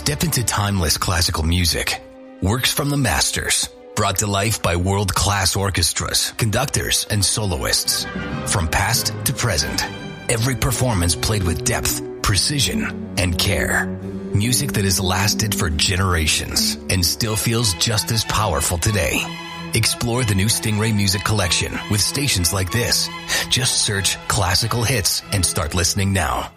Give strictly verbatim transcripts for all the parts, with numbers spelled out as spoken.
Step into timeless classical music. Works from the masters, brought to life by world-class orchestras, conductors, and soloists. From past to present, every performance played with depth, precision, and care. Music that has lasted for generations and still feels just as powerful today. Explore the new Stingray Music Collection with stations like this. Just search classical hits and start listening now.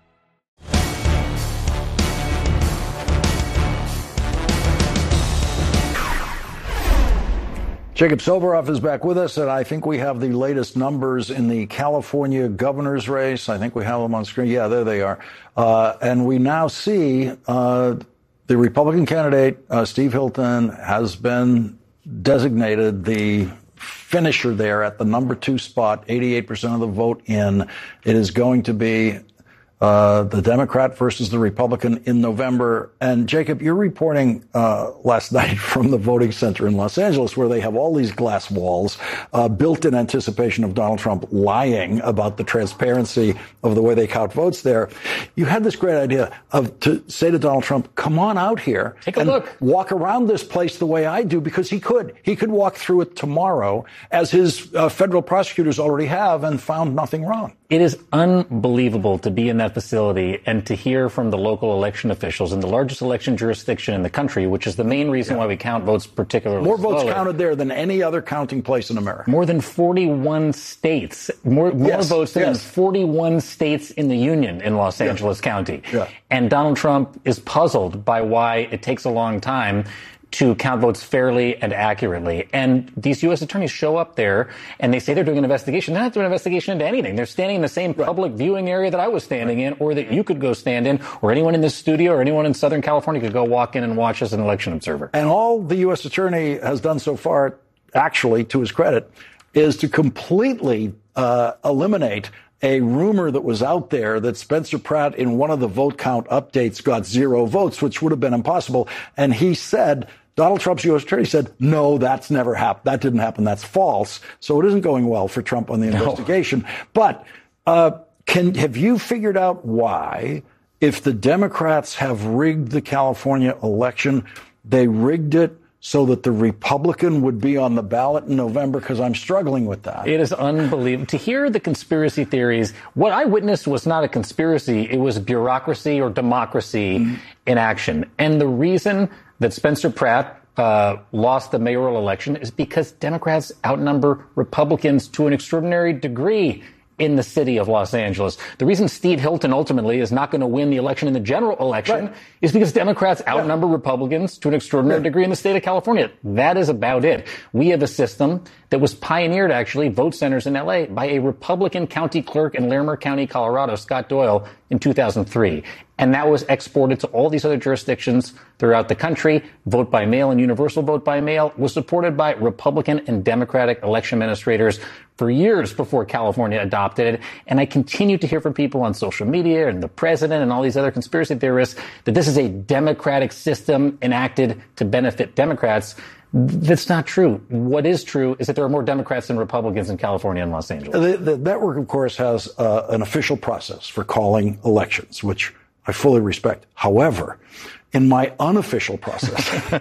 Jacob Soboroff is back with us, and I think we have the latest numbers in the California governor's race. I think we have them on screen. Yeah, there they are. Uh, and we now see uh, the Republican candidate, uh, Steve Hilton, has been designated the finisher there at the number two spot, eighty-eight percent of the vote in. It is going to be Uh, the Democrat versus the Republican in November. And Jacob, you're reporting uh, last night from the voting center in Los Angeles, where they have all these glass walls uh, built in anticipation of Donald Trump lying about the transparency of the way they count votes there. You had this great idea of to say to Donald Trump, come on out here Take a and look. walk around this place the way I do, because he could. He could walk through it tomorrow, as his uh, federal prosecutors already have, and found nothing wrong. It is unbelievable to be in that facility and to hear from the local election officials in the largest election jurisdiction in the country, which is the main reason yeah. why we count votes particularly More votes slowly. counted there than any other counting place in America. More than forty-one states. More, more yes. votes than yes. forty-one states in the union in Los Angeles yeah. County. Yeah. And Donald Trump is puzzled by why it takes a long time to count votes fairly and accurately. And these U S attorneys show up there and they say they're doing an investigation. They're not doing an investigation into anything. They're standing in the same right. public viewing area that I was standing in, or that you could go stand in, or anyone in this studio or anyone in Southern California could go walk in and watch as an election observer. And all the U S attorney has done so far, actually, to his credit, is to completely uh, eliminate a rumor that was out there that Spencer Pratt in one of the vote count updates got zero votes, which would have been impossible. And he said, Donald Trump's U S attorney said, no, that's never happened. That didn't happen. That's false. So it isn't going well for Trump on the No. investigation. But uh, can have you figured out why, if the Democrats have rigged the California election, they rigged it so that the Republican would be on the ballot in November? Because I'm struggling with that. It is unbelievable. To hear the conspiracy theories, what I witnessed was not a conspiracy. It was bureaucracy or democracy mm-hmm. in action. And the reason that Spencer Pratt uh, lost the mayoral election is because Democrats outnumber Republicans to an extraordinary degree in the city of Los Angeles. The reason Steve Hilton ultimately is not going to win the election in the general election right. is because Democrats outnumber yeah. Republicans to an extraordinary yeah. degree in the state of California. That is about it. We have a system that was pioneered, actually, vote centers in L A by a Republican county clerk in Larimer County, Colorado, Scott Doyle, in two thousand three. And that was exported to all these other jurisdictions throughout the country. Vote by mail and universal vote by mail was supported by Republican and Democratic election administrators for years before California adopted it. And I continue to hear from people on social media and the president and all these other conspiracy theorists that this is a democratic system enacted to benefit Democrats. That's not true. What is true is that there are more Democrats than Republicans in California and Los Angeles. The, the network, of course, has uh, an official process for calling elections, which I fully respect. However, in my unofficial process,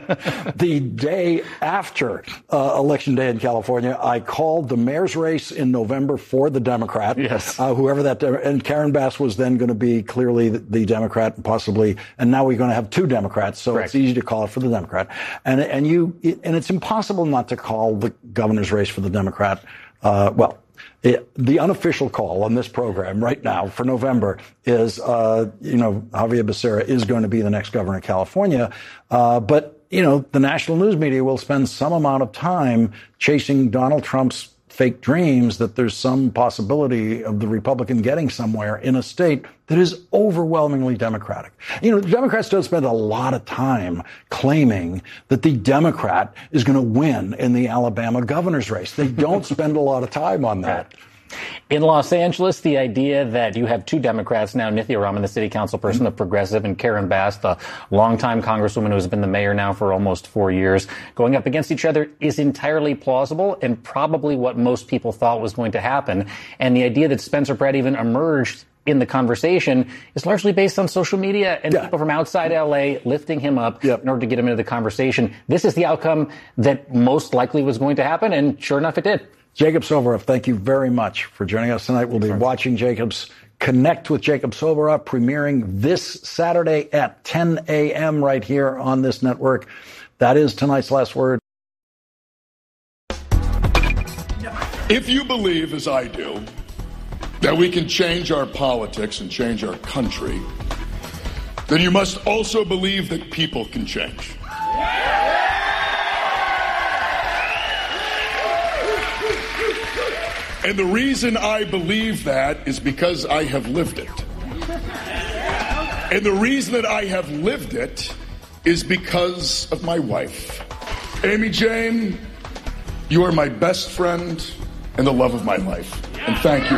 the day after uh, Election Day in California, I called the mayor's race in November for the Democrat. Yes. Uh, whoever that, and Karen Bass was then going to be clearly the, the Democrat, possibly, and now we're going to have two Democrats, so Correct. It's easy to call it for the Democrat. And and you, and it's impossible not to call the governor's race for the Democrat. Uh, well. It, the unofficial call on this program right now for November is, uh, you know, Javier Becerra is going to be the next governor of California. Uh, but, you know, the national news media will spend some amount of time chasing Donald Trump's fake dreams that there's some possibility of the Republican getting somewhere in a state that is overwhelmingly Democratic. You know, Democrats don't spend a lot of time claiming that the Democrat is going to win in the Alabama governor's race. They don't spend a lot of time on that. In Los Angeles, the idea that you have two Democrats now, Nithya Raman, the city council person mm-hmm. of Progressive, and Karen Bass, the longtime congresswoman who's been the mayor now for almost four years, going up against each other is entirely plausible and probably what most people thought was going to happen. And the idea that Spencer Pratt even emerged in the conversation is largely based on social media and yeah. people from outside L A lifting him up yep. in order to get him into the conversation. This is the outcome that most likely was going to happen, and sure enough, it did. Jacob Soboroff, thank you very much for joining us tonight. We'll be watching Jacob's Connect with Jacob Soboroff premiering this Saturday at ten a.m. right here on this network. That is tonight's last word. If you believe, as I do, that we can change our politics and change our country, then you must also believe that people can change. And the reason I believe that is because I have lived it. And the reason that I have lived it is because of my wife. Amy Jane, you are my best friend and the love of my life. And thank you.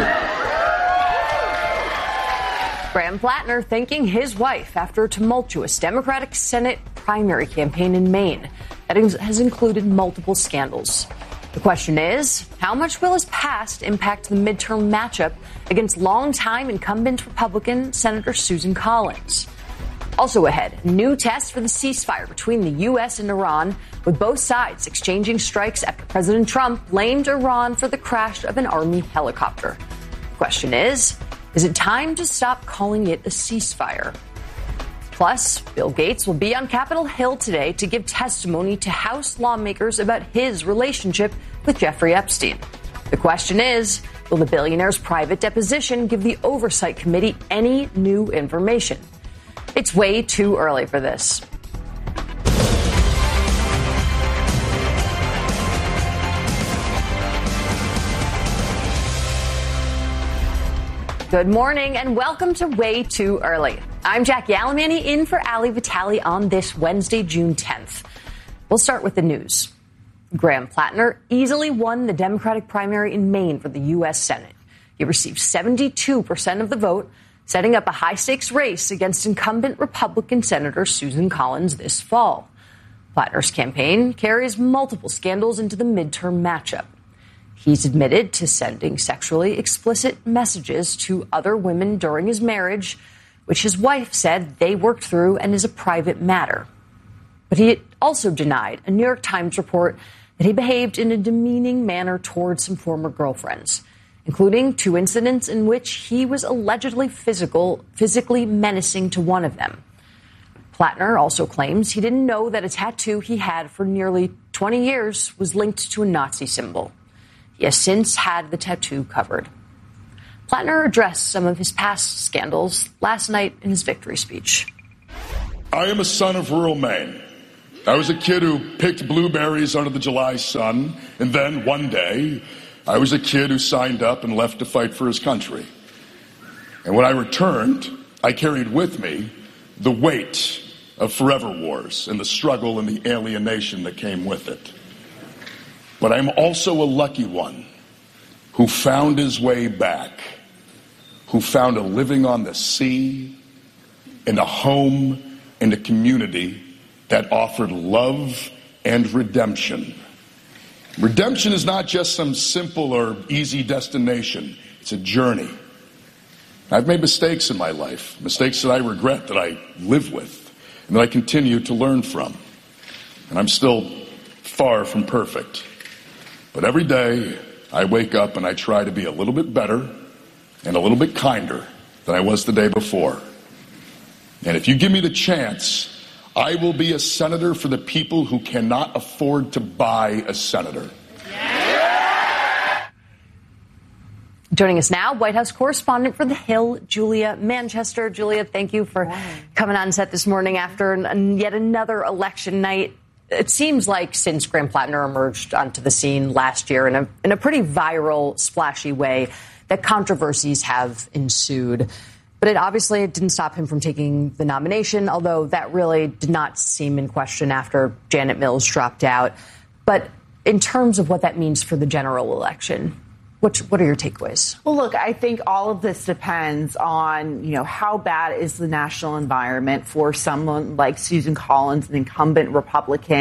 Graham Plattner thanking his wife after a tumultuous Democratic Senate primary campaign in Maine that has included multiple scandals. The question is, how much will his past impact the midterm matchup against longtime incumbent Republican Senator Susan Collins? Also ahead, new tests for the ceasefire between the U S and Iran, with both sides exchanging strikes after President Trump blamed Iran for the crash of an Army helicopter. The question is, is it time to stop calling it a ceasefire? Plus, Bill Gates will be on Capitol Hill today to give testimony to House lawmakers about his relationship with Jeffrey Epstein. The question is, will the billionaire's private deposition give the Oversight Committee any new information? It's way too early for this. Good morning and welcome to Way Too Early. I'm Jackie Alamany in for Ali Vitale on this Wednesday, June tenth. We'll start with the news. Graham Plattner easily won the Democratic primary in Maine for the U S Senate. He received seventy-two percent of the vote, setting up a high-stakes race against incumbent Republican Senator Susan Collins this fall. Plattner's campaign carries multiple scandals into the midterm matchup. He's admitted to sending sexually explicit messages to other women during his marriage, which his wife said they worked through and is a private matter. But he also denied a New York Times report that he behaved in a demeaning manner towards some former girlfriends, including two incidents in which he was allegedly physical, physically menacing to one of them. Plattner also claims he didn't know that a tattoo he had for nearly twenty years was linked to a Nazi symbol. He has since had the tattoo covered. Plattner addressed some of his past scandals last night in his victory speech. I am a son of rural Maine. I was a kid who picked blueberries under the July sun, and then one day, I was a kid who signed up and left to fight for his country. And when I returned, I carried with me the weight of forever wars and the struggle and the alienation that came with it. But I'm also a lucky one who found his way back, who found a living on the sea, and a home and a community that offered love and redemption. Redemption is not just some simple or easy destination. It's a journey. I've made mistakes in my life, mistakes that I regret, that I live with, and that I continue to learn from. And I'm still far from perfect. But every day, I wake up and I try to be a little bit better and a little bit kinder than I was the day before. And if you give me the chance, I will be a senator for the people who cannot afford to buy a senator. Joining us now, White House correspondent for The Hill, Julia Manchester. Julia, thank you for coming on set this morning after an, yet another election night. It seems like since Graham Plattner emerged onto the scene last year in a, in a pretty viral, splashy way, that controversies have ensued. But it obviously it didn't stop him from taking the nomination, although that really did not seem in question after Janet Mills dropped out. But in terms of what that means for the general election, What, what are your takeaways? Well, look, I think all of this depends on, you know, how bad is the national environment for someone like Susan Collins, an incumbent Republican,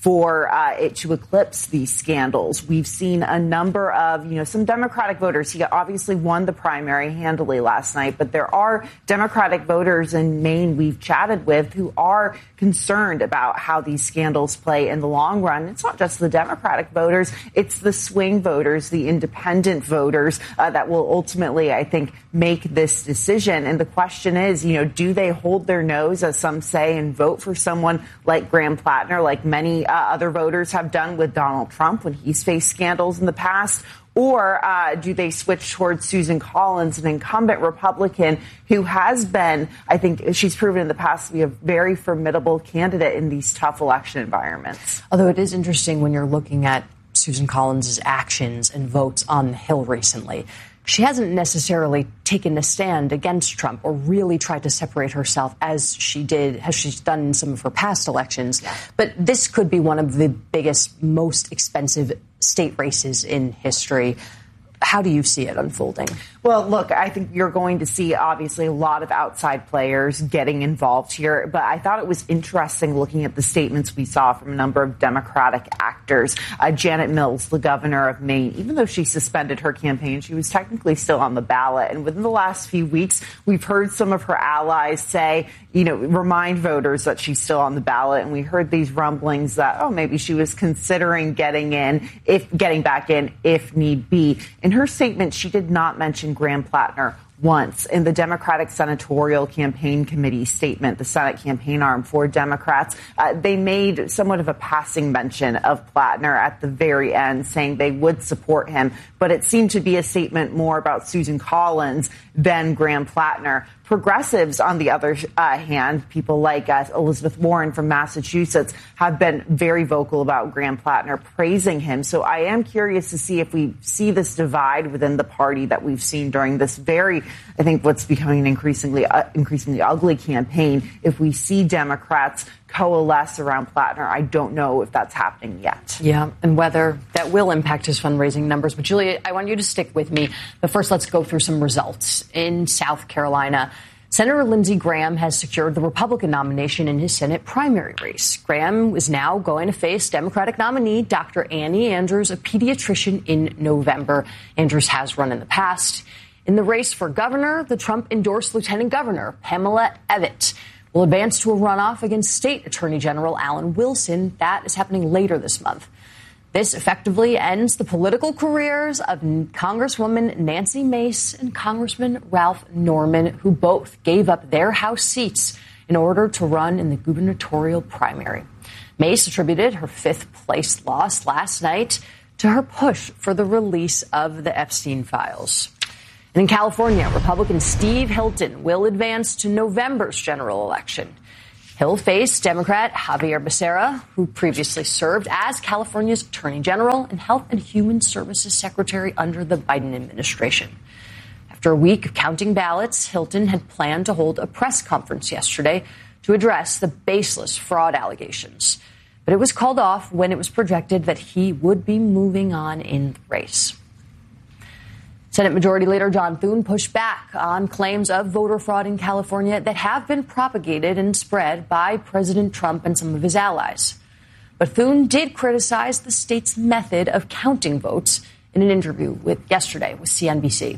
for uh, it to eclipse these scandals. We've seen a number of, you know, some Democratic voters. He obviously won the primary handily last night, but there are Democratic voters in Maine we've chatted with who are concerned about how these scandals play in the long run. It's not just the Democratic voters, it's the swing voters, the independent voters uh, that will ultimately, I think, make this decision. And the question is, you know, do they hold their nose, as some say, and vote for someone like Graham Plattner, like many uh, other voters have done with Donald Trump when he's faced scandals in the past? Or uh, do they switch towards Susan Collins, an incumbent Republican who has been, I think she's proven in the past to be a very formidable candidate in these tough election environments? Although it is interesting when you're looking at Susan Collins' actions and votes on the Hill recently. She hasn't necessarily taken a stand against Trump or really tried to separate herself as she did, as she's done in some of her past elections. But this could be one of the biggest, most expensive state races in history. How do you see it unfolding? Well, look, I think you're going to see, obviously, a lot of outside players getting involved here. But I thought it was interesting looking at the statements we saw from a number of Democratic actors. Uh, Janet Mills, the governor of Maine, even though she suspended her campaign, she was technically still on the ballot. And within the last few weeks, we've heard some of her allies say, you know, remind voters that she's still on the ballot. And we heard these rumblings that, oh, maybe she was considering getting in, if getting back in, if need be. In her statement, she did not mention Graham Plattner once. In the Democratic Senatorial Campaign Committee statement, the Senate campaign arm for Democrats, uh, they made somewhat of a passing mention of Plattner at the very end, saying they would support him. But it seemed to be a statement more about Susan Collins than Graham Plattner. Progressives, on the other uh, hand, people like uh, Elizabeth Warren from Massachusetts, have been very vocal about Graham Plattner, praising him. So I am curious to see if we see this divide within the party that we've seen during this very, I think, what's becoming an increasingly, uh, increasingly ugly campaign. If we see Democrats coalesce around Plattner, I don't know if that's happening yet. Yeah, and whether that will impact his fundraising numbers. But Julia, I want you to stick with me. But first, let's go through some results. In South Carolina, Senator Lindsey Graham has secured the Republican nomination in his Senate primary race. Graham is now going to face Democratic nominee Doctor Annie Andrews, a pediatrician, in November. Andrews has run in the past. In the race for governor, the Trump-endorsed Lieutenant Governor Pamela Evette will advance to a runoff against State Attorney General Alan Wilson. That is happening later this month. This effectively ends the political careers of Congresswoman Nancy Mace and Congressman Ralph Norman, who both gave up their House seats in order to run in the gubernatorial primary. Mace attributed her fifth-place loss last night to her push for the release of the Epstein files. And in California, Republican Steve Hilton will advance to November's general election. He'll face Democrat Javier Becerra, who previously served as California's Attorney General and Health and Human Services Secretary under the Biden administration. After a week of counting ballots, Hilton had planned to hold a press conference yesterday to address the baseless fraud allegations. But it was called off when it was projected that he would be moving on in the race. Senate Majority Leader John Thune pushed back on claims of voter fraud in California that have been propagated and spread by President Trump and some of his allies. But Thune did criticize the state's method of counting votes in an interview with yesterday with C N B C.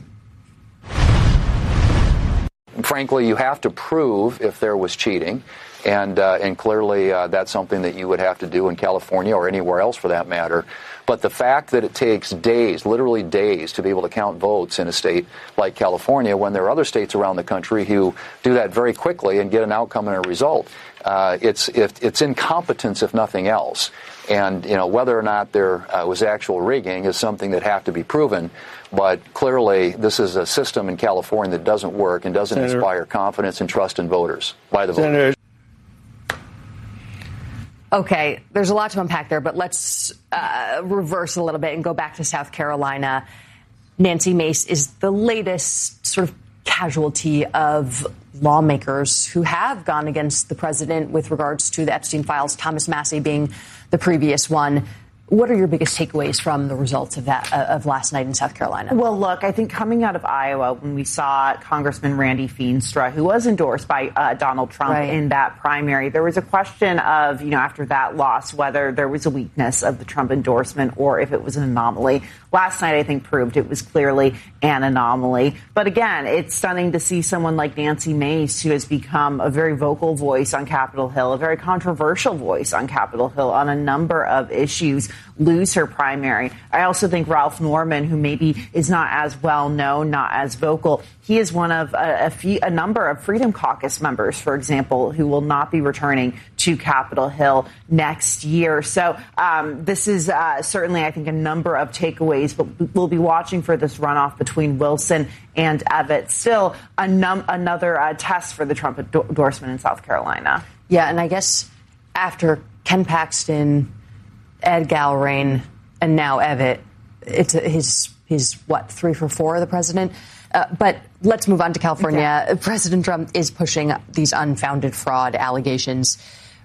Frankly, you have to prove if there was cheating. And uh, and clearly uh, that's something that you would have to do in California or anywhere else for that matter. But the fact that it takes days, literally days, to be able to count votes in a state like California when there are other states around the country who do that very quickly and get an outcome and a result, uh, it's it, it's incompetence if nothing else. And, you know, whether or not there uh, was actual rigging is something that have to be proven. But clearly, this is a system in California that doesn't work and doesn't Senator, inspire confidence and trust in voters by the Senator. voters. Okay, there's a lot to unpack there, but let's uh, reverse a little bit and go back to South Carolina. Nancy Mace is the latest sort of casualty of lawmakers who have gone against the president with regards to the Epstein files, Thomas Massie being the previous one. What are your biggest takeaways from the results of that uh, of last night in South Carolina? Well, look, I think coming out of Iowa, when we saw Congressman Randy Feenstra, who was endorsed by uh, Donald Trump right. in that primary, there was a question of, you know, after that loss, whether there was a weakness of the Trump endorsement or if it was an anomaly. Last night, I think, proved it was clearly an anomaly. But again, it's stunning to see someone like Nancy Mace, who has become a very vocal voice on Capitol Hill, a very controversial voice on Capitol Hill on a number of issues, lose her primary. I also think Ralph Norman, who maybe is not as well known, not as vocal, he is one of a, a, few, a number of Freedom Caucus members, for example, who will not be returning to Capitol Hill next year. So um, this is uh, certainly, I think, a number of takeaways, but we'll be watching for this runoff between Wilson and Abbott. Still a num- another uh, test for the Trump endorsement in South Carolina. Yeah, and I guess after Ken Paxton, Ed Gallrein, and now Abbott, it's his, he's, what, three for four of the president? Uh, but let's move on to California. Okay. President Trump is pushing these unfounded fraud allegations.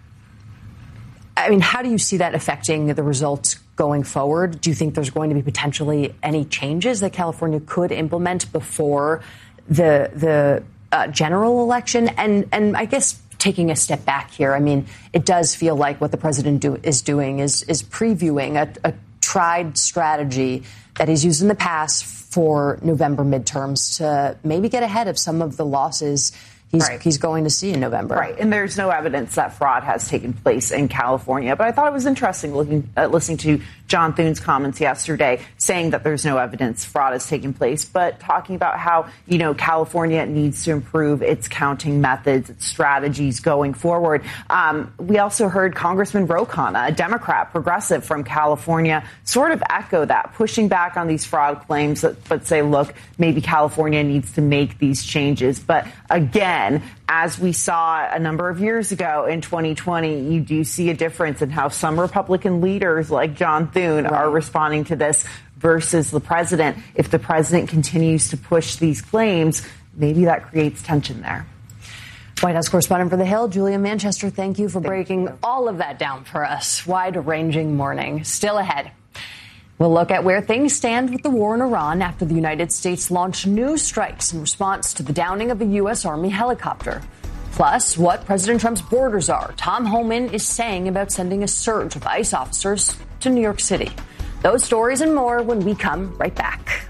I mean, how do you see that affecting the results going forward? Do you think there's going to be potentially any changes that California could implement before the the uh, general election? And and I guess taking a step back here, I mean, it does feel like what the president do, is doing is is previewing a, a tried strategy that he's used in the past for November midterms to maybe get ahead of some of the losses he's, right. he's going to see in November. Right. And there's no evidence that fraud has taken place in California. But I thought it was interesting looking, uh, listening to John Thune's comments yesterday saying that there's no evidence fraud has taken place, but talking about how, you know, California needs to improve its counting methods, its strategies going forward. Um, we also heard Congressman Ro Khanna, a Democrat, progressive from California, sort of echo that, pushing back on these fraud claims, that, but say, look, maybe California needs to make these changes. But again, as we saw a number of years ago in twenty twenty, you do see a difference in how some Republican leaders like John Thune right. are responding to this versus the president. If the president continues to push these claims, maybe that creates tension there. White House correspondent for The Hill, Julia Manchester, thank you for breaking all of that down for us. Wide-ranging morning. Still ahead. We'll look at where things stand with the war in Iran after the United States launched new strikes in response to the downing of a U S. Army helicopter. Plus, what President Trump's borders are. Tom Homan is saying about sending a surge of ICE officers to New York City. Those stories and more when we come right back.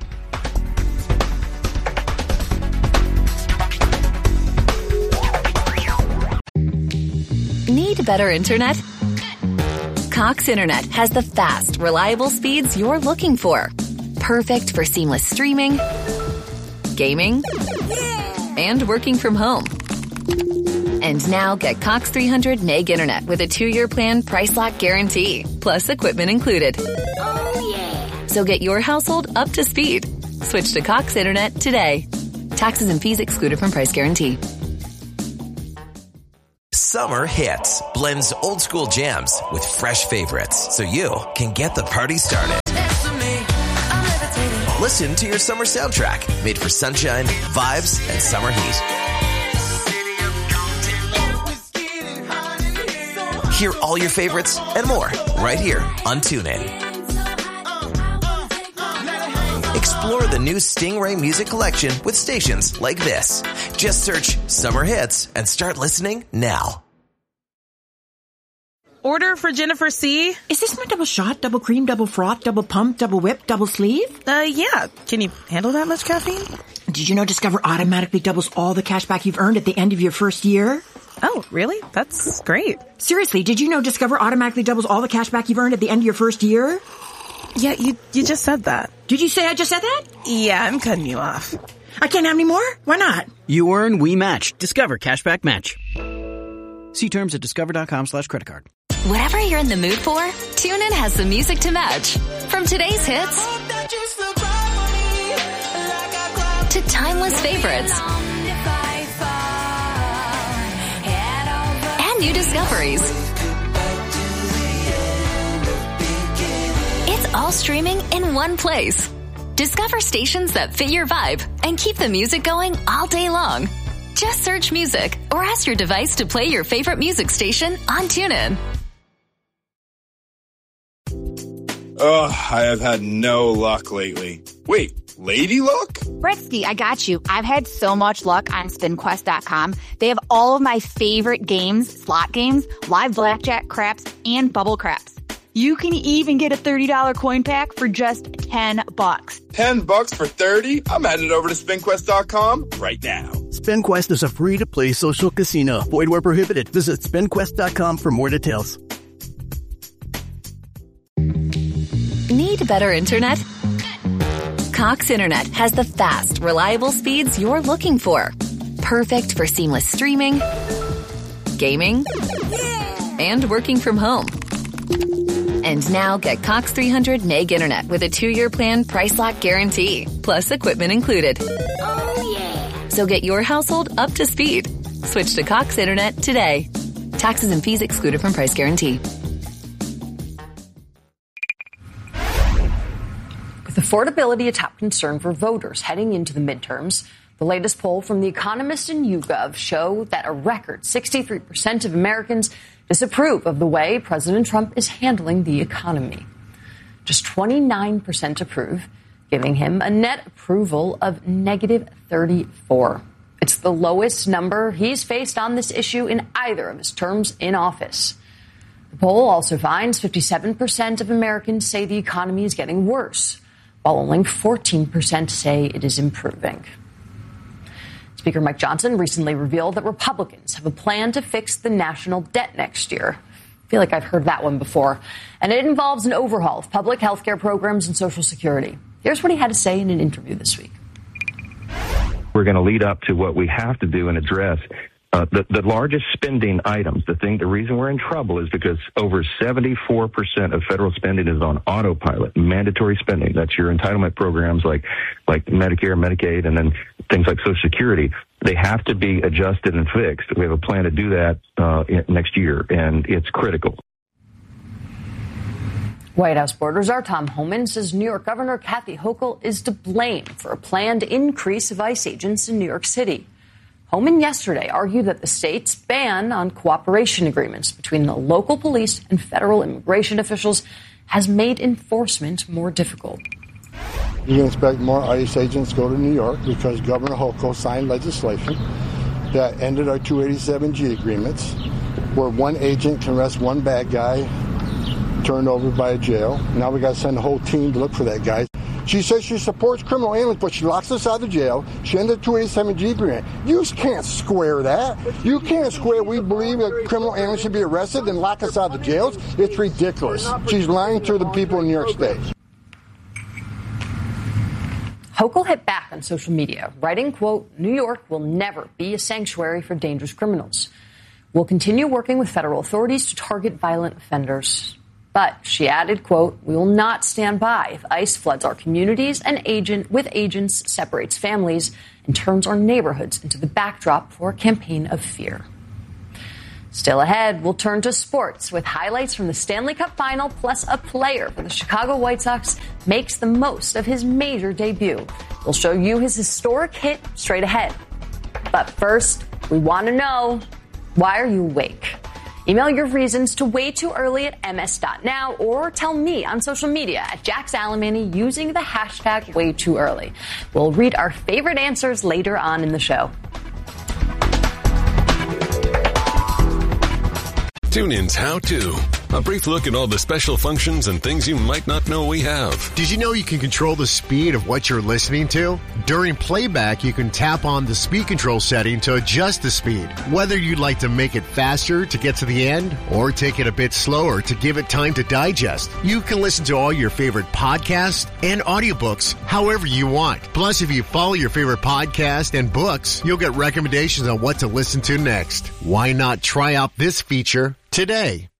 Need better internet? Cox Internet has the fast, reliable speeds you're looking for. Perfect for seamless streaming, gaming, and working from home. And now get Cox three hundred meg internet with a two-year plan price lock guarantee, plus equipment included. Oh, yeah. So get your household up to speed. Switch to Cox Internet today. Taxes and fees excluded from price guarantee. Summer Hits blends old school jams with fresh favorites so you can get the party started. Listen to your summer soundtrack made for sunshine, vibes, and summer heat. Hear all your favorites and more right here on TuneIn. Explore the new Stingray music collection with stations like this. Just search Summer Hits and start listening now. Order for Jennifer C. Is this my double shot, double cream, double froth, double pump, double whip, double sleeve? Uh, yeah. Can you handle that much caffeine? Did you know Discover automatically doubles all the cash back you've earned at the end of your first year? Oh, really? That's great. Seriously, did you know Discover automatically doubles all the cash back you've earned at the end of your first year? Yeah, you you just said that. Did you say I just said that? Yeah, I'm cutting you off. I can't have any more? Why not? You earn, we match. Discover Cashback Match. See terms at discover.com slash credit card. Whatever you're in the mood for, TuneIn has the music to match. From today's hits to timeless favorites and new discoveries. It's all streaming in one place. Discover stations that fit your vibe and keep the music going all day long. Just search music or ask your device to play your favorite music station on TuneIn. Ugh, I have had no luck lately. Wait, lady luck? Britsky, I got you. I've had so much luck on spin quest dot com. They have all of my favorite games, slot games, live blackjack, craps, and bubble craps. You can even get a thirty dollars coin pack for just ten bucks. ten bucks for thirty? I'm headed over to spin quest dot com right now. SpinQuest is a free-to-play social casino. Void where prohibited. Visit spin quest dot com for more details. Need better internet? Cox Internet has the fast, reliable speeds you're looking for. Perfect for seamless streaming, gaming, and working from home. And now get Cox three hundred meg internet with a two-year plan price lock guarantee, plus equipment included. Oh, yeah. So get your household up to speed. Switch to Cox Internet today. Taxes and fees excluded from price guarantee. With affordability a top concern for voters heading into the midterms, the latest poll from The Economist and YouGov show that a record sixty-three percent of Americans disapprove of the way President Trump is handling the economy. Just twenty-nine percent approve, giving him a net approval of negative thirty-four. It's the lowest number he's faced on this issue in either of his terms in office. The poll also finds fifty-seven percent of Americans say the economy is getting worse, while only fourteen percent say it is improving. Speaker Mike Johnson recently revealed that Republicans have a plan to fix the national debt next year. I feel like I've heard that one before. And it involves an overhaul of public health care programs and Social Security. Here's what he had to say in an interview this week. We're going to lead up to what we have to do and address. Uh, the, the largest spending items, the thing, the reason we're in trouble is because over seventy-four percent of federal spending is on autopilot, mandatory spending. That's your entitlement programs like, like Medicare, Medicaid, and then things like Social Security. They have to be adjusted and fixed. We have a plan to do that uh, next year, and it's critical. White House Borders Czar Tom Homan says New York Governor Kathy Hochul is to blame for a planned increase of ICE agents in New York City. Homan yesterday argued that the state's ban on cooperation agreements between the local police and federal immigration officials has made enforcement more difficult. You can expect more ICE agents to go to New York because Governor Hochul signed legislation that ended our two eighty-seven G agreements, where one agent can arrest one bad guy turned over by a jail. Now we got to send a whole team to look for that guy. She says she supports criminal aliens, but she locks us out of jail. She ended the two eighty-seven G agreement. You can't square that. You can't square we believe that criminal aliens should be arrested and lock us out of the jails. It's ridiculous. She's lying to the people in New York State. Hochul hit back on social media, writing, quote, New York will never be a sanctuary for dangerous criminals. We'll continue working with federal authorities to target violent offenders. But she added, quote, we will not stand by if ICE floods our communities and agent with agents separates families and turns our neighborhoods into the backdrop for a campaign of fear. Still ahead, we'll turn to sports with highlights from the Stanley Cup final, plus a player for the Chicago White Sox makes the most of his major debut. We'll show you his historic hit straight ahead. But first, we want to know, why are you awake? Email your reasons to way too early at m s dot now or tell me on social media at Jax Alemany using the hashtag way too early. We'll read our favorite answers later on in the show. TuneIn's How To. A brief look at all the special functions and things you might not know we have. Did you know you can control the speed of what you're listening to? During playback, you can tap on the speed control setting to adjust the speed. Whether you'd like to make it faster to get to the end or take it a bit slower to give it time to digest, you can listen to all your favorite podcasts and audiobooks however you want. Plus, if you follow your favorite podcast and books, you'll get recommendations on what to listen to next. Why not try out this feature today?